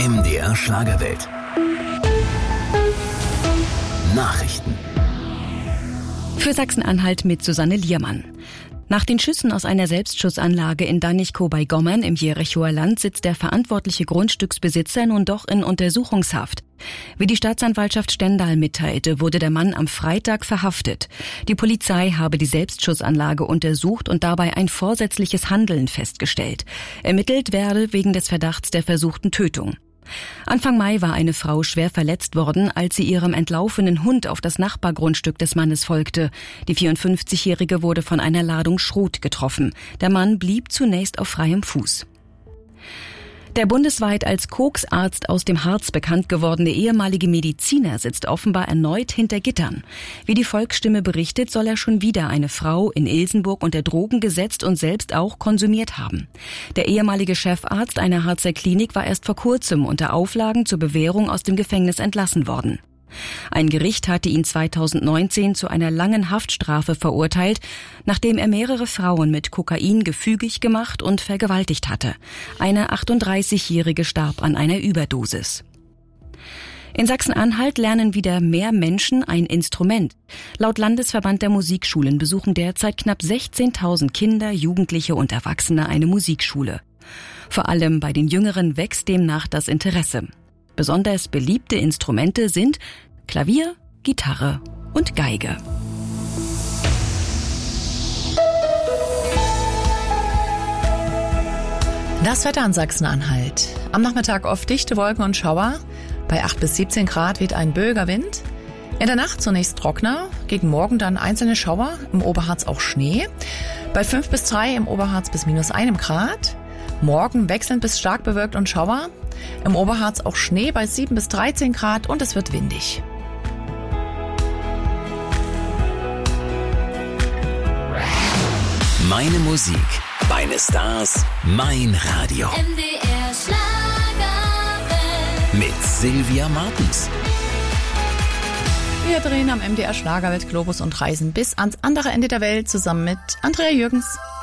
MDR Schlagerwelt. Nachrichten. Für Sachsen-Anhalt mit Susanne Liermann. Nach den Schüssen aus einer Selbstschussanlage in Danichkow bei Gommern im Jerichower Land sitzt der verantwortliche Grundstücksbesitzer nun doch in Untersuchungshaft. Wie die Staatsanwaltschaft Stendal mitteilte, wurde der Mann am Freitag verhaftet. Die Polizei habe die Selbstschussanlage untersucht und dabei ein vorsätzliches Handeln festgestellt. Ermittelt werde wegen des Verdachts der versuchten Tötung. Anfang Mai war eine Frau schwer verletzt worden, als sie ihrem entlaufenen Hund auf das Nachbargrundstück des Mannes folgte. Die 54-Jährige wurde von einer Ladung Schrot getroffen. Der Mann blieb zunächst auf freiem Fuß. Der bundesweit als Koksarzt aus dem Harz bekannt gewordene ehemalige Mediziner sitzt offenbar erneut hinter Gittern. Wie die Volksstimme berichtet, soll er schon wieder eine Frau in Ilsenburg unter Drogen gesetzt und selbst auch konsumiert haben. Der ehemalige Chefarzt einer Harzer Klinik war erst vor kurzem unter Auflagen zur Bewährung aus dem Gefängnis entlassen worden. Ein Gericht hatte ihn 2019 zu einer langen Haftstrafe verurteilt, nachdem er mehrere Frauen mit Kokain gefügig gemacht und vergewaltigt hatte. Eine 38-Jährige starb an einer Überdosis. In Sachsen-Anhalt lernen wieder mehr Menschen ein Instrument. Laut Landesverband der Musikschulen besuchen derzeit knapp 16.000 Kinder, Jugendliche und Erwachsene eine Musikschule. Vor allem bei den Jüngeren wächst demnach das Interesse. Besonders beliebte Instrumente sind Klavier, Gitarre und Geige. Das Wetter in Sachsen-Anhalt. Am Nachmittag oft dichte Wolken und Schauer. Bei 8 bis 17 Grad weht ein böiger Wind. In der Nacht zunächst trockener, gegen Morgen dann einzelne Schauer, im Oberharz auch Schnee. Bei 5 bis 3 im Oberharz bis -1 Grad. Morgen wechselnd bis stark bewölkt und Schauer. Im Oberharz auch Schnee bei 7 bis 13 Grad und es wird windig. Meine Musik, meine Stars, mein Radio. MDR Schlagerwelt. Mit Sylvia Martens. Wir drehen am MDR Schlagerwelt Globus und reisen bis ans andere Ende der Welt zusammen mit Andrea Jürgens.